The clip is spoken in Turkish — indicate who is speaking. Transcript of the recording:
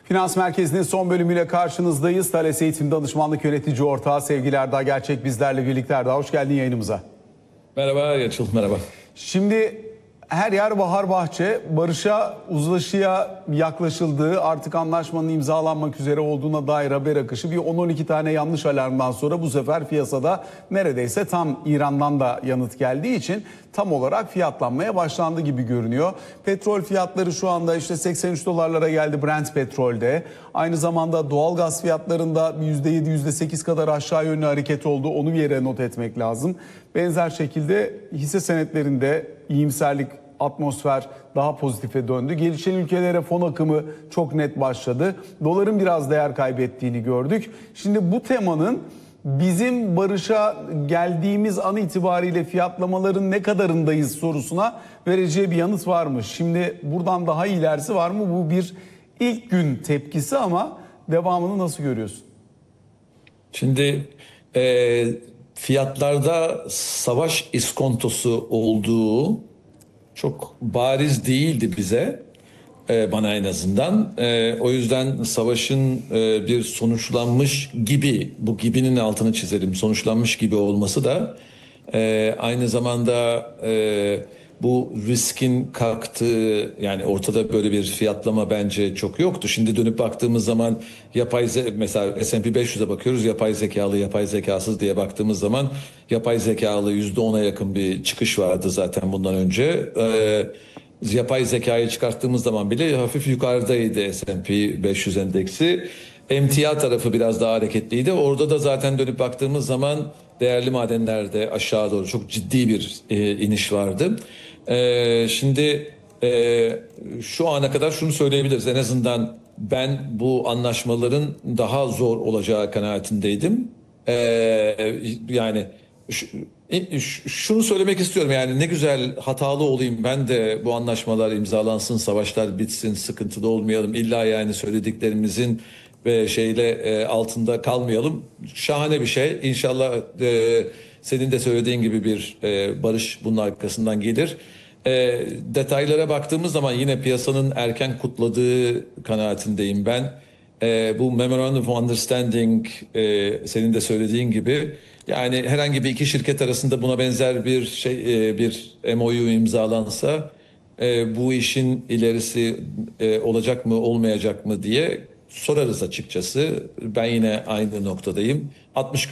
Speaker 1: Finans Merkezi'nin son bölümüyle karşınızdayız. Thales Eğitim Danışmanlık Yönetici Ortağı sevgili Erdağ Gerçek bizlerle birlikte. Erdağ, hoş geldin yayınımıza.
Speaker 2: Merhaba Yaşıl, merhaba.
Speaker 1: Şimdi her yer bahar bahçe, barışa, uzlaşıya yaklaşıldığı, artık anlaşmanın imzalanmak üzere olduğuna dair haber akışı. Bir 10-12 tane yanlış alarmdan sonra bu sefer piyasada neredeyse tam İran'dan da yanıt geldiği için tam olarak fiyatlanmaya başlandı gibi görünüyor. Petrol fiyatları şu anda işte 83 dolarlara geldi Brent petrolde. Aynı zamanda doğalgaz fiyatlarında %7, %8 kadar aşağı yönlü hareket oldu. Onu bir yere not etmek lazım. Benzer şekilde hisse senetlerinde iyimserlik, atmosfer daha pozitife döndü. Gelişen ülkelere fon akımı çok net başladı. Doların biraz değer kaybettiğini gördük. Şimdi bu temanın bizim barışa geldiğimiz an itibariyle fiyatlamaların ne kadarındayız sorusuna vereceği bir yanıt var mı? Şimdi buradan daha ilerisi var mı? Bu bir ilk gün tepkisi ama devamını nasıl görüyorsun?
Speaker 2: Şimdi fiyatlarda savaş iskontosu olduğu çok bariz değildi bize, bana en azından. O yüzden savaşın bir sonuçlanmış gibi, bu gibinin altını çizelim, sonuçlanmış gibi olması da aynı zamanda bu riskin kalktığı, yani ortada böyle bir fiyatlama bence çok yoktu. Şimdi dönüp baktığımız zaman mesela S&P 500'e bakıyoruz, yapay zekalı, yapay zekasız diye baktığımız zaman yapay zekalı %10'a yakın bir çıkış vardı zaten bundan önce. Yapay zekayı çıkarttığımız zaman bile hafif yukarıdaydı S&P 500 endeksi. Emtia tarafı biraz daha hareketliydi. Orada da zaten dönüp baktığımız zaman değerli madenlerde aşağı doğru çok ciddi bir iniş vardı. Şimdi şu ana kadar şunu söyleyebiliriz. En azından ben bu anlaşmaların daha zor olacağı kanaatindeydim. Yani şunu söylemek istiyorum, yani ne güzel hatalı olayım ben de, bu anlaşmalar imzalansın, savaşlar bitsin, sıkıntıda olmayalım. İlla yani söylediklerimizin ve altında kalmayalım. Şahane bir şey. İnşallah senin de söylediğin gibi bir barış bunun arkasından gelir. Detaylara baktığımız zaman yine piyasanın erken kutladığı kanaatindeyim ben. Bu Memorandum of Understanding, senin de söylediğin gibi, yani herhangi bir iki şirket arasında buna benzer bir MOU imzalansa bu işin ilerisi olacak mı olmayacak mı diye sorarız açıkçası. Ben yine aynı noktadayım. 60